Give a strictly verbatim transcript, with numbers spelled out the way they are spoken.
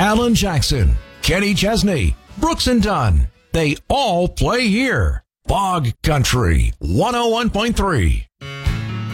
Alan Jackson, Kenny Chesney, Brooks and Dunn. They all play here. Fog Country one oh one point three.